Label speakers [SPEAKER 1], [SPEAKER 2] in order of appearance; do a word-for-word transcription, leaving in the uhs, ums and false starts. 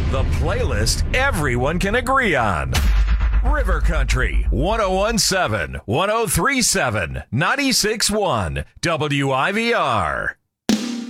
[SPEAKER 1] The playlist everyone can agree on. River Country, one oh one point seven, one oh three point seven, ninety-six point one, W I V R.